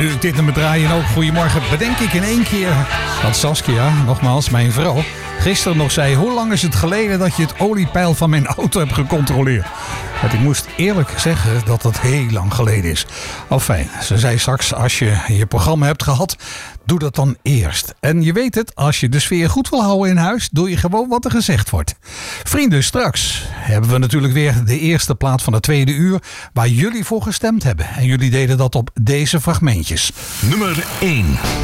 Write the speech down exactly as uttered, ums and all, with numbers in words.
nu ik dit nummer draai en ook goedemorgen, bedenk ik in één keer dat Saskia, nogmaals mijn vrouw, gisteren nog zei: hoe lang is het geleden dat je het oliepeil van mijn auto hebt gecontroleerd? Want ik moest eerlijk zeggen dat dat heel lang geleden is. Oh fijn, ze zei straks, als je je programma hebt gehad, doe dat dan eerst. En je weet het, als je de sfeer goed wil houden in huis, doe je gewoon wat er gezegd wordt. Vrienden, straks hebben we natuurlijk weer de eerste plaat van het tweede uur waar jullie voor gestemd hebben. En jullie deden dat op deze fragmentjes. Nummer één.